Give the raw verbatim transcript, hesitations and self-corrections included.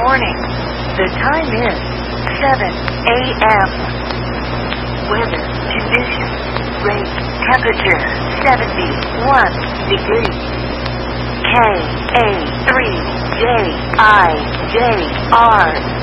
morning. The time is seven a m Weather conditions. Rate temperature seventy-one degrees. K A three J I J R